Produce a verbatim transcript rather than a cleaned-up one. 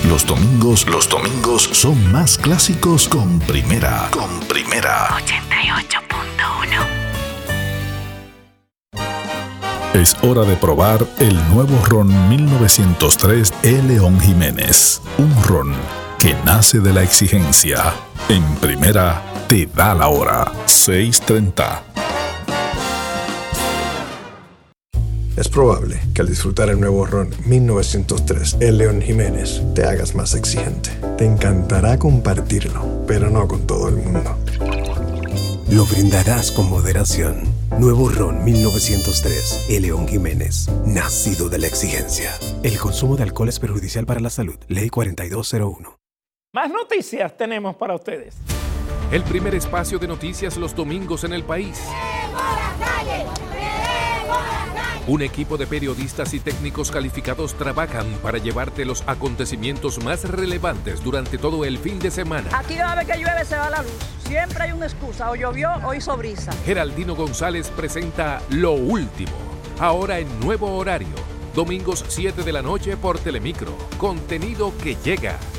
Los domingos, los domingos son más clásicos con Primera. Con Primera. ochenta y ocho punto uno. Es hora de probar el nuevo ron mil novecientos tres E. León Jiménez. Un ron que nace de la exigencia. En Primera te da la hora. seis treinta. Es probable que al disfrutar el nuevo ron mil novecientos tres E. León Jiménez te hagas más exigente. Te encantará compartirlo, pero no con todo el mundo. Lo brindarás con moderación. Nuevo ron mil novecientos tres E. León Jiménez, nacido de la exigencia. El consumo de alcohol es perjudicial para la salud. Ley cuarenta y dos cero uno. Más noticias tenemos para ustedes. El primer espacio de noticias los domingos en el país. Un equipo de periodistas y técnicos calificados trabajan para llevarte los acontecimientos más relevantes durante todo el fin de semana. Aquí cada vez que llueve se va la luz. Siempre hay una excusa. O llovió o hizo brisa. Geraldino González presenta Lo Último. Ahora en nuevo horario. Domingos siete de la noche por Telemicro. Contenido que llega.